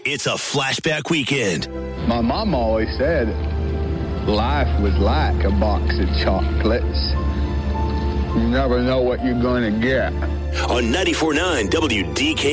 It's a flashback weekend. My mom always said life was like a box of chocolates. You never know what you're going to get. On 94.9 WDK.